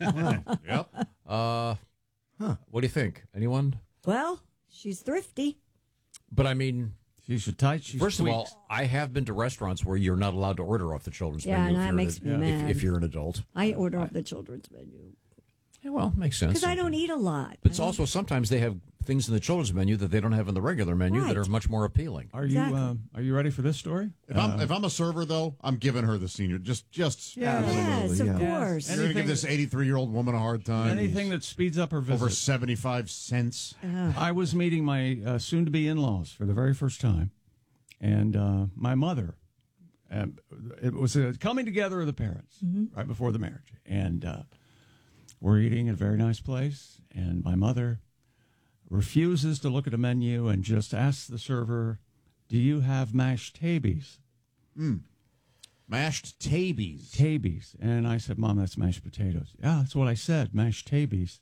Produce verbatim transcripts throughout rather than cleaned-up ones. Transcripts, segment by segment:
Yep. Uh, huh. What do you think? Anyone? Well, she's thrifty. But I mean, she's a tight. She's first tweaked. of all, I have been to restaurants where you're not allowed to order off the children's Yeah, menu. and if that you're makes an, me if, mad. If you're an adult, I order off the children's menu. Yeah, well, makes sense. Because I don't eat a lot. But it's also sometimes they have things in the children's menu that they don't have in the regular menu that Right. are much more appealing. Are you Exactly. uh, Are you ready for this story? If I'm if I'm a server though, I'm giving her the senior. Just just Yeah. Yes, of yeah. course. You're gonna give this eighty-three year old woman a hard time. Anything that speeds up her visit. over seventy-five cents. I was meeting my uh, soon-to-be in-laws for the very first time, and uh, my mother. Um, it was a coming together of the parents right before the marriage, and uh, we're eating at a very nice place, and my mother refuses to look at a menu and just asks the server, "Do you have mashed tabies?" Mashed tabies. Tabies, and I said, "Mom, that's mashed potatoes." Yeah, that's what I said, mashed tabies,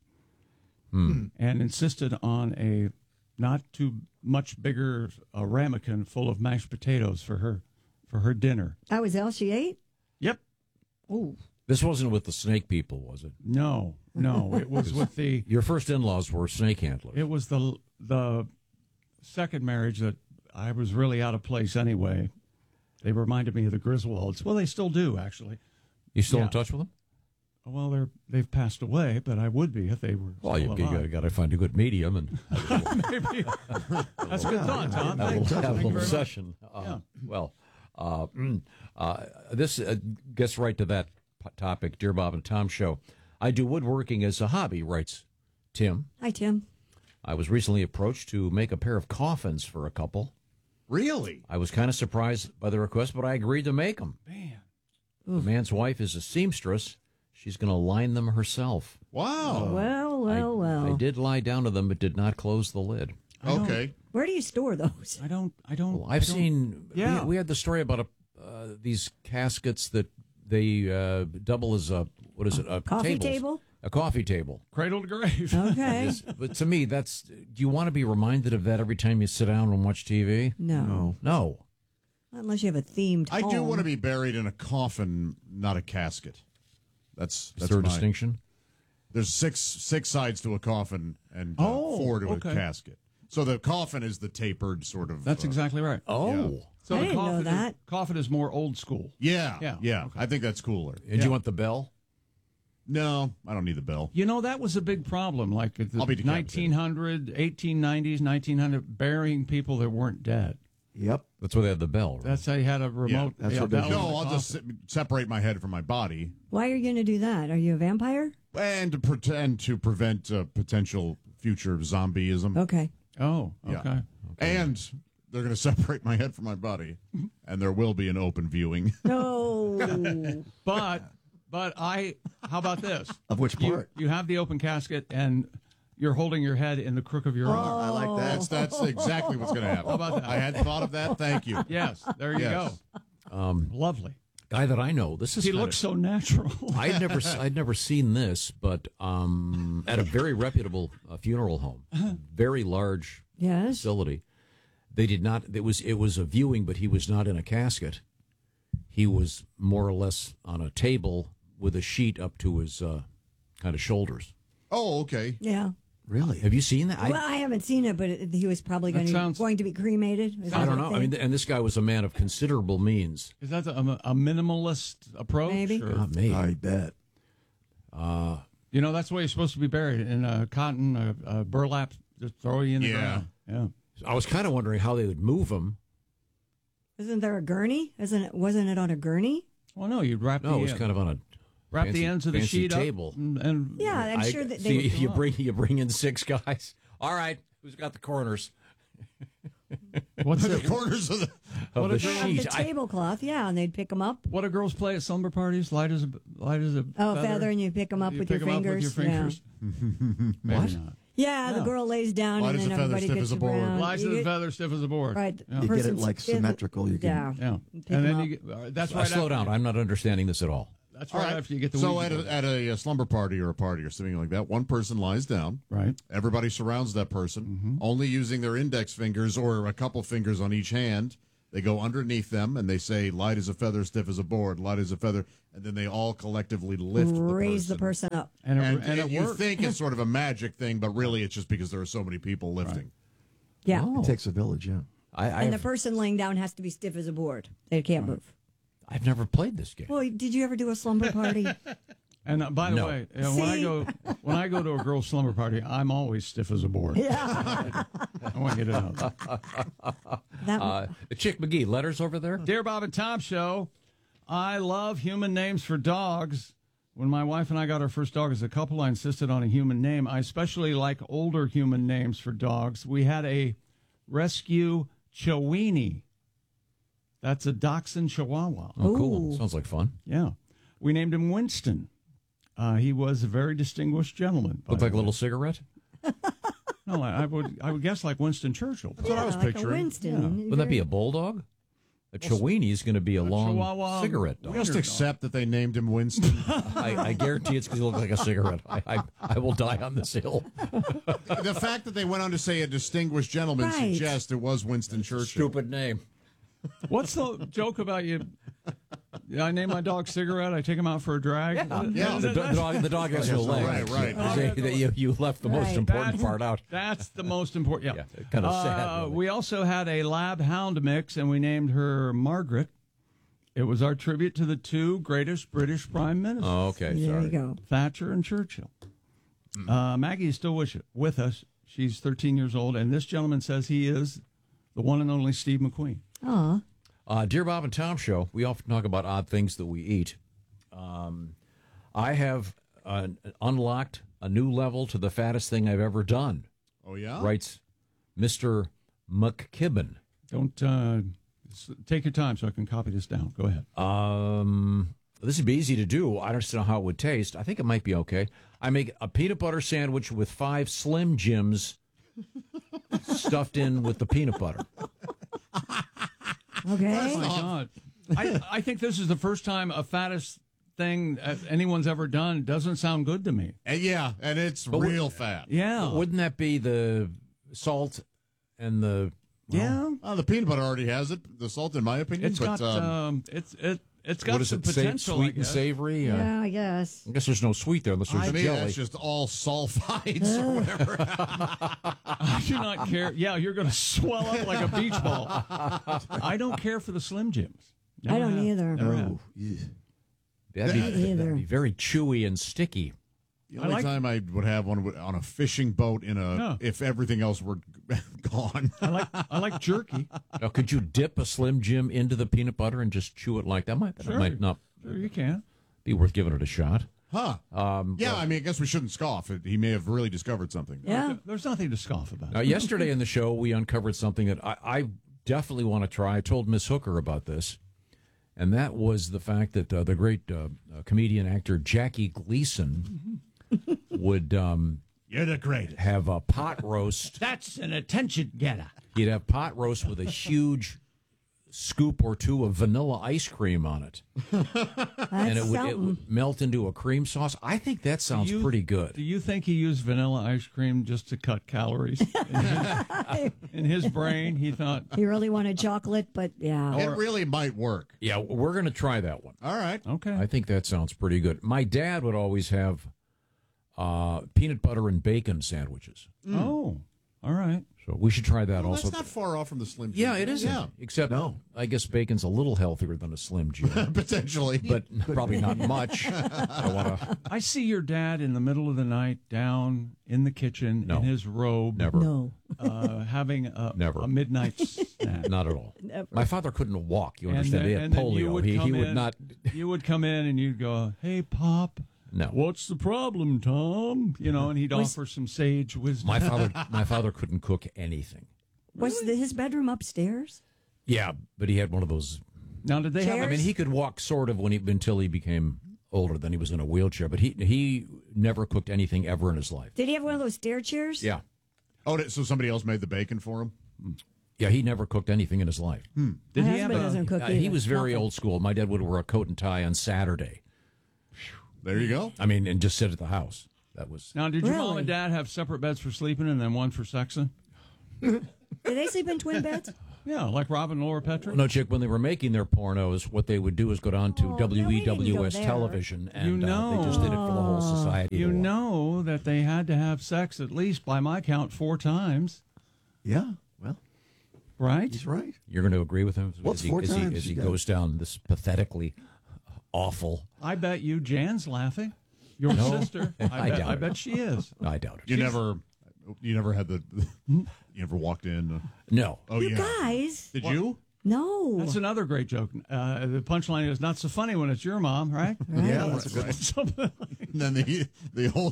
and insisted on a not too much bigger a ramekin full of mashed potatoes for her for her dinner. That was all she ate? Yep. Ooh. This wasn't with the snake people, was it? No, no, it was with the Your first in-laws were snake handlers. it was the the second marriage that I was really out of place anyway. They reminded me of the Griswolds. Well, they still do actually. You still Yeah. in touch with them? Well, they're they've passed away, but I would be if they were. Well, still you, you alive. got to find a good medium and Maybe. That's a good thought, Tom. have a Thanks. little, have a Thank you little very much. session. Uh, Yeah. Well, uh, mm, uh, this uh, gets right to that p- topic, Dear Bob and Tom Show. I do woodworking as a hobby, writes Tim. Hi, Tim. I was recently approached to make a pair of coffins for a couple. Really? I was kind of surprised by the request, but I agreed to make them. Man. The man's wife is a seamstress. She's going to line them herself. Wow. Well, well, well. I did lie down to them, but did not close the lid. Okay. Where do you store those? I don't. I don't. Well, I've I don't- seen. Yeah. We, we had the story about a, uh, these caskets that they uh, double as a what is it? A Coffee tables. table? A coffee table. cradle to grave. Okay. Yes, but to me, that's. Do you want to be reminded of that every time you sit down and watch T V? No. No. Unless you have a themed I do home. want to be buried in a coffin, not a casket. That's Is that's there a my- distinction? There's six six sides to a coffin and uh, Oh, four to okay. a casket. So the coffin is the tapered sort of. That's uh, exactly right. Oh. So I the didn't know coffin that. Is, coffin is more old school. Yeah, Yeah, yeah. okay. I think that's cooler. And Yeah. you want the bell? No, I don't need the bell. You know, that was a big problem. Like at the I'll be decapitated. nineteen hundred, eighteen nineties, nineteen hundred, burying people that weren't dead. Yep. That's why they had the bell. Right? That's how you had a remote. that's yeah, what they bell did. in No, the I'll just coffin. se- separate my head from my body, Why are you going to do that? Are you a vampire? and to pretend to prevent uh, potential future zombieism. Okay. Oh, Yeah. okay. And they're going to separate my head from my body, and there will be an open viewing. No. But, but I. How about this? Of which You, part? you have the open casket, and you're holding your head in the crook of your arm. I like that. That's that's exactly what's going to happen. How about that? I hadn't thought of that. Thank you. Yes, there you Yes. go. Um, Lovely. Guy that I know. This is He kinda- looks so natural. I'd never, I'd never seen this, but um, at a very reputable uh, funeral home, very large Yes. facility, they did not. It was, it was a viewing, but he was not in a casket. He was more or less on a table with a sheet up to his uh, kind of shoulders. Oh, okay. Yeah. Really? Have you seen that? Well, I haven't seen it, but it, he was probably going, That to, sounds- going to be cremated. Is I that don't the know. I mean, thing? and this guy was a man of considerable means. Is that a, a minimalist approach? Maybe. or- Not me. I bet. You know, that's the way you're supposed to be buried, in a cotton, a, a burlap, just throw you in the Yeah. ground. Yeah. I was kind of wondering how they would move him. Isn't there a gurney? Isn't it? Wasn't it on a gurney? Well, no, you'd wrap No, the it was uh, kind of on a wrap fancy- the ends of the fancy sheet table. up, and, and Yeah, I'm I- sure that see, they. if you bring you bring in six guys. All right, who's got the corners what's The it? corners of the. of What the is Bring up sheet? the I- tablecloth, yeah, and they'd pick them up. What do girls play at slumber parties? Light as a light as a Oh, feather, and you pick them up You with pick your 'em up fingers. with your fingers. Maybe What? not. Yeah, the Yeah. girl lays down, Light and as then a feather, everybody stiff gets as a board. around. Light as You a get- feather, stiff as a board. Right. Yeah. You get it person's like stiff- symmetrical. You can. Yeah. Yeah. Pick And 'em then up. you get, uh, that's Uh, right. slow after, down. I'm not understanding this at all. That's All right right. after you get the so weed at a, together. at a, uh slumber party or a party or something like that, one person lies down. Right. Everybody surrounds that person, only using their index fingers or a couple fingers on each hand They go underneath them, and they say, light as a feather, stiff as a board, light as a feather, and then they all collectively lift Raise the the person. person up. And it, And, and it you worked. think it's sort of a magic thing, but really it's just because there are so many people lifting. Yeah. Oh. It takes a village, yeah. I, I And the have, person laying down has to be stiff as a board. They can't move. I've never played this game. Well, did you ever do a slumber party? And uh, by the No. way, uh, when I See? go when I go to a girl's slumber party, I'm always stiff as a board. Yeah. I want to get it out. That Uh, Chick McGee, letters over there? Dear Bob and Tom Show, I love human names for dogs. When my wife and I got our first dog as a couple, I insisted on a human name. I especially like older human names for dogs. We had a rescue Chiweenie. That's a Dachshund Chihuahua. Oh, cool. Ooh. Sounds like fun. Yeah. We named him Winston. Uh, he was a very distinguished gentleman. by Looked the like a way. little cigarette. No, I, I would I would guess like Winston Churchill. That's what I was like picturing. a Winston. Would that be a bulldog? A Chiweenie is going to be a, long Chihuahua cigarette dog. Just accept that they named him Winston. I, I guarantee it's because he looks like a cigarette. I, I, I will die on this hill. The fact that they went on to say a distinguished gentleman Right. suggests it was Winston Churchill. Stupid name. What's the joke about you? Yeah, I name my dog Cigarette. I take him out for a drag. Yeah. The, do- the dog, the dog has no legs. Right, right. Say that you, you left the most Right. important That's- part out. That's the most important. Yeah, Yeah, kind of sad, Uh, really. We also had a lab hound mix, and we named her Margaret. It was our tribute to the two greatest British prime ministers, Oh, okay. There Sorry. you go. Thatcher and Churchill. Uh, Maggie is still with, with us. She's thirteen years old, and this gentleman says he is the one and only Steve McQueen. Aw. Uh, Dear Bob and Tom Show, we often talk about odd things that we eat. Um, I have uh, unlocked a new level to the fattest thing I've ever done, Oh, yeah? writes Mister McKibben. Don't uh, s- take your time so I can copy this down. Go ahead. Um, this would be easy to do. I don't know how it would taste. I think it might be okay. I make a peanut butter sandwich with five Slim Jims stuffed in with the peanut butter. Okay. Oh my God. I, I think this is the first time a fattest thing uh, anyone's ever done doesn't sound good to me. And yeah, and it's real fat. Yeah. Wouldn't that be the salt and the yeah. Uh, the peanut butter already has it. The salt, in my opinion. It's but, got um, um, it's it it's got what is some it? Sa- potential. I sweet and guess. savory. Uh, Yeah, I guess. I guess there's no sweet there unless there's to me, jelly. that's just all sulfides or whatever. I do not care. Yeah, you're going to swell up like a beach ball. I don't care for the Slim Jims. Never I don't have. either. Never have. That'd be, Me either. that'd be very chewy and sticky. The only like- time I would have one would- on a fishing boat in a Yeah. if everything else were gone. I like I like jerky. Now, could you dip a Slim Jim into the peanut butter and just chew it like that? Might that Sure. might not Sure, you can. be worth giving it a shot. Huh. Um, Yeah, I mean, I guess we shouldn't scoff. He may have really discovered something. Yeah. There's nothing to scoff about. Now, yesterday in the show, we uncovered something that I, I definitely want to try. I told Miss Hooker about this, and that was the fact that uh, the great uh, uh, comedian actor Jackie Gleason would um, You're the greatest. have a pot roast. That's an attention getter. He'd have pot roast with a huge scoop or two of vanilla ice cream on it, That's and it would, it something. would melt into a cream sauce. I think that sounds you- pretty good. Do you think he used vanilla ice cream just to cut calories? In his, in his brain, he thought, He really wanted chocolate, but yeah. It really might work. Yeah, we're going to try that one. All right. okay. I think that sounds pretty good. My dad would always have uh, peanut butter and bacon sandwiches. Oh, all right. So we should try that Well, also. that's not far off from the Slim Jim. Yeah, it isn't. Yeah, Except, I guess bacon's a little healthier than a Slim Jim, potentially. but probably not much. I want to I see your dad in the middle of the night down in the kitchen No. in his robe, never, No. uh, having a, Never. a midnight snack. not at all. My father couldn't walk. You And understand? then- he had and then you polio. would He, he come would in- not. You would come in and you'd go, "Hey, Pop, No. what's the problem, Tom?" You know, and he'd Was- offer some sage wisdom. My father, my father couldn't cook anything. Was the, his bedroom upstairs? Yeah, but he had one of those. Now, did they have? I mean, he could walk sort of when he until he became older. Then he was in a wheelchair, but he he never cooked anything ever in his life. Did he have one of those stair chairs? Yeah, oh, did- so somebody else made the bacon for him? yeah. He never cooked anything in his life. Did My he have husband a? doesn't cook Uh, either. he was very Nothing. old school. My dad would wear a coat and tie on Saturday. There you go. I mean, and just sit at the house. That was. Now, did your mom Really? and dad have separate beds for sleeping and then one for sexing? Did they sleep in twin beds? Yeah, like Rob and Laura Petrie. No, Chick, when they were making their pornos, what they would do is go down to Oh, no, W we E didn't W S go there. television, and You uh, they just did it for the whole society. You to watch. know that they had to have sex at least, by my count, four times, Yeah, well, right? he's right. You're going to agree with him What's as he, four as he, times? as he You got goes down this pathetically awful. I bet you Jan's laughing. Your No. sister. I, I bet, doubt I it. bet she is. I doubt it. You never, you never had the, you never walked in. Uh, No. oh You yeah. guys, Did you? no. That's another great joke. Uh, the punchline is not so funny when it's your mom, right? Yeah, that's a good one. Something And then the the old,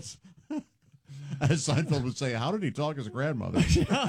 as Seinfeld would say, how did he talk as a grandmother?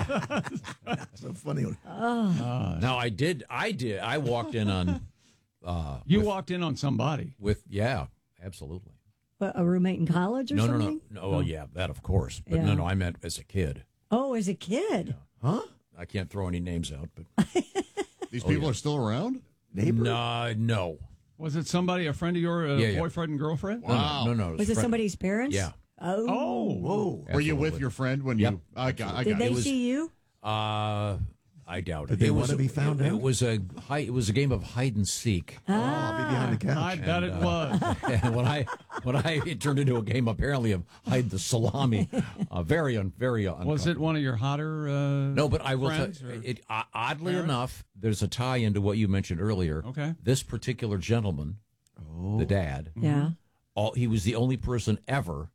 That's a funny one. No, I did. I did. I walked in on uh, You with, walked in on somebody. with yeah, absolutely. What, a roommate in college or No, no, something? no, no. Well, yeah, that of course. But Yeah. no, no. I meant as a kid. Oh, as a kid. Huh? I can't throw any names out, but These people yeah. are still around? Neighbor? no, no, Was it somebody, a friend of your uh, Yeah, yeah. boyfriend and girlfriend? no, Wow. no, no. no. Was it friend- somebody's parents? Yeah. Oh. Oh, Whoa. Were you with Absolutely. your friend when Yep. you? I got. I Did got. they it. was- see you? Uh, I doubt it. Did they it wanna was, be found it, out? It was a hi- It was a game of hide and seek. Oh, I'll be behind the I couch. bet And, it uh, was. And when I when I it turned into a game apparently of hide the salami, uh, very un, very uncomfortable. Was it one of your hotter? Uh, No, but I will tell friends, or- you, it, uh, oddly parents? enough, there's a tie into what you mentioned earlier. Okay. This particular gentleman, the dad, Yeah. all, he was the only person ever.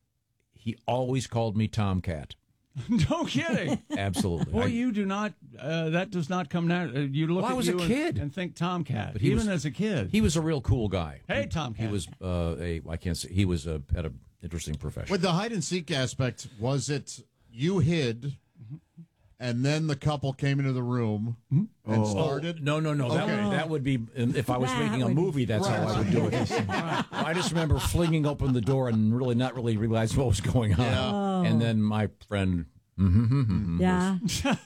He always called me Tomcat. No kidding. Absolutely. Boy, I- you do not. Uh, that does not come nat- uh, You look Well, I at was a you and, kid. and think Tomcat. But he even was- as a kid. he was a real cool guy. Hey, He- Tomcat. He was uh, a. I can't say he was a, had an interesting profession. With the hide and seek aspect, was it you hid, and then the couple came into the room and Oh. started? No, no, no. That, Okay. would, that would be if I was That making a would- movie. That's how I would do it. I just remember flinging open the door and really not really realizing what was going on. Yeah. And then my friend, mm-hmm, Yeah.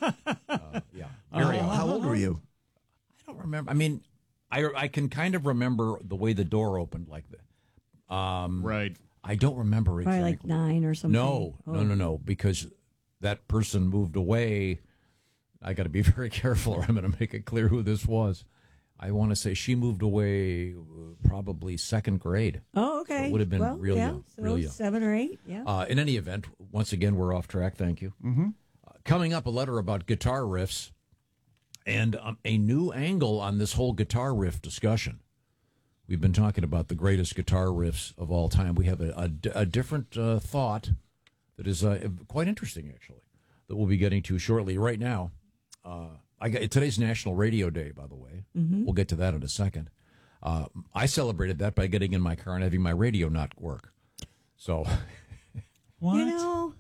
yeah, How, very odd. how old were you? I don't remember. I mean, I I can kind of remember the way the door opened like that. Um, Right. I don't remember Probably exactly. like nine or something. No, no, no, no, because that person moved away. I got to be very careful, or I'm going to make it clear who this was. I want to say she moved away uh, probably second grade. Oh, okay. So it would have been well, real yeah, young, So real young. seven or eight. Yeah. Uh, in any event, once again, we're off track. Thank you. Mm-hmm. Uh, coming up, a letter about guitar riffs and um, a new angle on this whole guitar riff discussion. We've been talking about the greatest guitar riffs of all time. We have a, a, a different uh, thought that is uh, quite interesting, actually, that we'll be getting to shortly. Right now, uh, I got, today's National Radio Day, by the way. Mm-hmm. We'll get to that in a second. Uh, I celebrated that by getting in my car and having my radio not work. So, What? You know,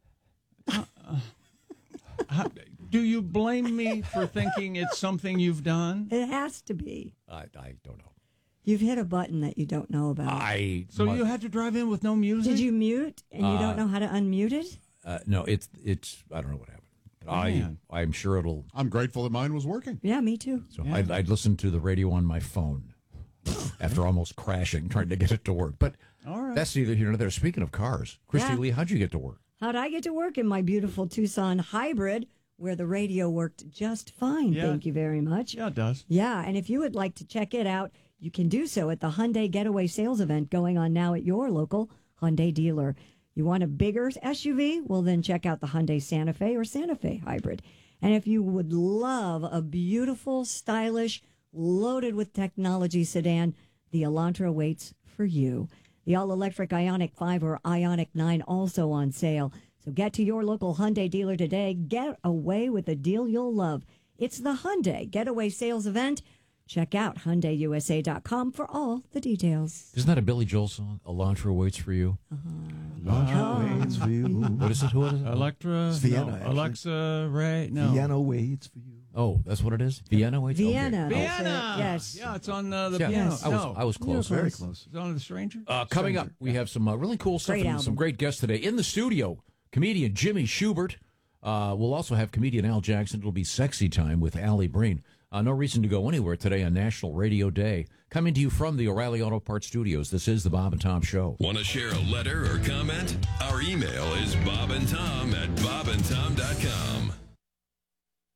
How, do you blame me for thinking it's something you've done? it has to be. I, I don't know. You've hit a button that you don't know about. I So mu- you had to drive in with no music? Did you mute and you don't know how to unmute it? uh, no, it's it's I don't know what happened. But I Man. I'm sure it'll. I'm grateful that mine was working. Yeah, me too. So I'd, I'd listen to the radio on my phone after almost crashing trying to get it to work. But All right. that's neither here nor there. Speaking of cars, Christy Yeah. Lee, how'd you get to work? How'd I get to work in my beautiful Tucson hybrid where the radio worked just fine? Yeah. Thank you very much. Yeah, it does. Yeah, and if you would like to check it out, you can do so at the Hyundai Getaway Sales Event going on now at your local Hyundai dealer. You want a bigger S U V? Well, then check out the Hyundai Santa Fe or Santa Fe Hybrid. And if you would love a beautiful, stylish, loaded with technology sedan, the Elantra waits for you. The all-electric Ioniq five or Ioniq nine also on sale. So get to your local Hyundai dealer today. Get away with a deal you'll love. It's the Hyundai Getaway Sales Event. Check out Hyundai U S A dot com for all the details. Isn't that a Billy Joel song? Elantra waits for you. Elantra waits for you. What is it? Who is it? Electra, It's Vienna, no, actually. Alexa, Ray, no. Vienna waits for you. Oh, that's what it is. Vienna waits. Okay. Vienna. Oh, That's it. Vienna. Yes. Yeah, it's on uh, the yeah, piano. I was no. I was close. Very close. It's on The Stranger? Uh, coming up, we have some uh, really cool stuff Great and some album. great guests today. In the studio, comedian Jimmy Schubert. Uh, we'll also have comedian Al Jackson. It'll be Sexy Time with Allie Breen. Uh, no reason to go anywhere today on National Radio Day. Coming to you from the O'Reilly Auto Parts Studios, this is the Bob and Tom Show. Want to share a letter or comment? Our email is bob and tom at bob and tom dot com.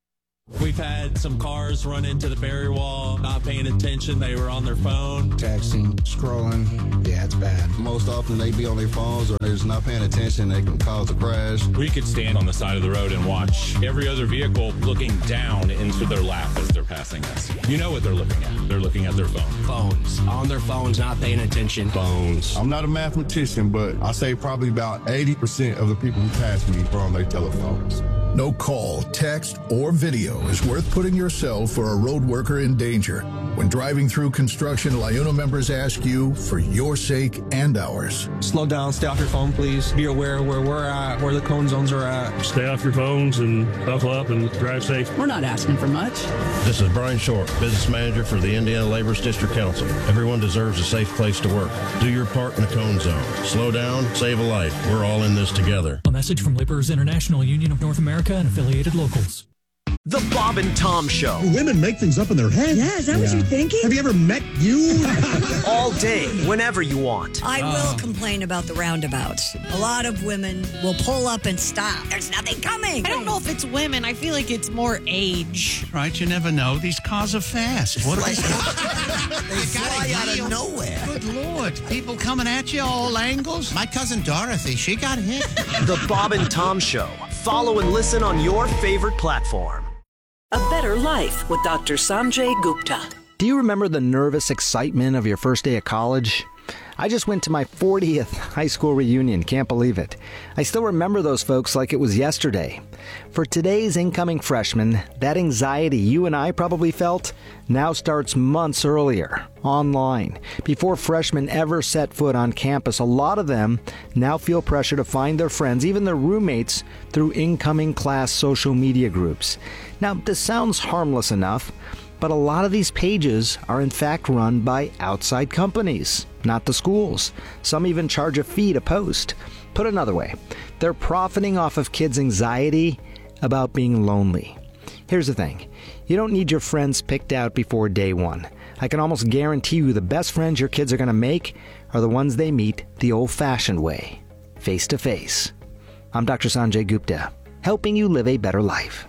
We've had some cars run into the barrier wall, not paying attention. They were on their phone. Texting, scrolling. Yeah, it's bad. Most often they be on their phones or they're just not paying attention. They can cause a crash. We could stand on the side of the road and watch every other vehicle looking down into their lap as they're passing us. You know what they're looking at. They're looking at their phone. Phones. On their phones, not paying attention. Phones. I'm not a mathematician, but I say probably about eighty percent of the people who pass me are on their telephones. No call, text, or video is worth putting yourself or a road worker in danger. When driving through construction, LIUNA members ask you for your sake and ours. Slow down, stay off your phone, please. Be aware where we're at, where the cone zones are at. Stay off your phones and buckle up and drive safe. We're not asking for much. This is Brian Short, Business Manager for the Indiana Laborers District Council. Everyone deserves a safe place to work. Do your part in the cone zone. Slow down, save a life. We're all in this together. A message from Laborers International Union of North America and affiliated locals. The Bob and Tom Show. Women make things up in their head. Yeah, is that yeah. what you're thinking? Have you ever met you? All day, whenever you want. I will uh. complain about the roundabouts. A lot of women will pull up and stop. There's nothing coming. I don't know if it's women. I feel like it's more age. Right, you never know. These cars are fast. What are they? They fly out of nowhere. Good Lord. People coming at you all angles. My cousin Dorothy, she got hit. The Bob and Tom Show. Follow and listen on your favorite platform. A Better Life with Doctor Sanjay Gupta. Do you remember the nervous excitement of your first day of college? I just went to my fortieth high school reunion. Can't believe it. I still remember those folks like it was yesterday. For today's incoming freshmen, that anxiety you and I probably felt now starts months earlier, online. Before freshmen ever set foot on campus, a lot of them now feel pressure to find their friends, even their roommates, through incoming class social media groups. Now, this sounds harmless enough, but a lot of these pages are in fact run by outside companies, not the schools. Some even charge a fee to post. Put another way, they're profiting off of kids' anxiety about being lonely. Here's the thing, you don't need your friends picked out before day one. I can almost guarantee you the best friends your kids are going to make are the ones they meet the old-fashioned way, face-to-face. I'm Doctor Sanjay Gupta, helping you live a better life.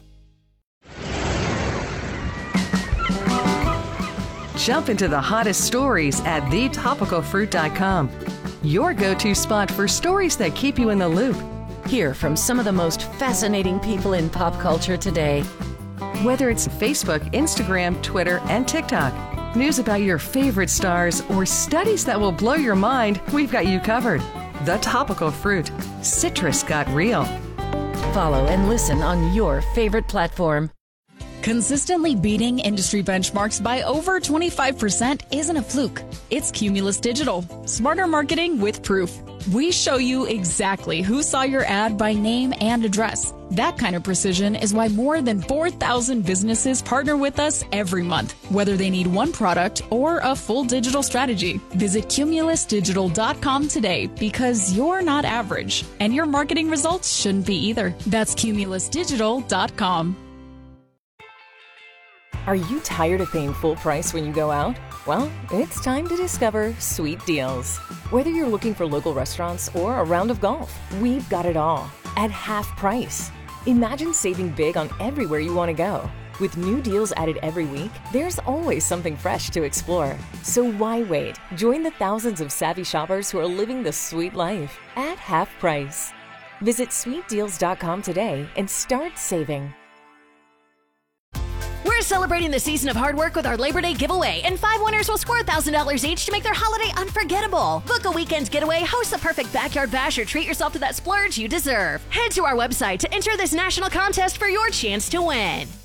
Jump into the hottest stories at the topical fruit dot com. Your go-to spot for stories that keep you in the loop. Hear from some of the most fascinating people in pop culture today. Whether it's Facebook, Instagram, Twitter, and TikTok, news about your favorite stars, or studies that will blow your mind, we've got you covered. The Topical Fruit. Citrus got real. Follow and listen on your favorite platform. Consistently beating industry benchmarks by over twenty-five percent isn't a fluke. It's Cumulus Digital. Smarter marketing with proof. We show you exactly who saw your ad by name and address. That kind of precision is why more than four thousand businesses partner with us every month, whether they need one product or a full digital strategy. Visit cumulus digital dot com today because you're not average, and your marketing results shouldn't be either. That's cumulus digital dot com. Are you tired of paying full price when you go out? Well, it's time to discover Sweet Deals. Whether you're looking for local restaurants or a round of golf, we've got it all at half price. Imagine saving big on everywhere you want to go. With new deals added every week, there's always something fresh to explore. So why wait? Join the thousands of savvy shoppers who are living the sweet life at half price. Visit sweet deals dot com today and start saving. We're celebrating the season of hard work with our Labor Day giveaway, and five winners will score one thousand dollars each to make their holiday unforgettable. Book a weekend getaway, host the perfect backyard bash, or treat yourself to that splurge you deserve. Head to our website to enter this national contest for your chance to win.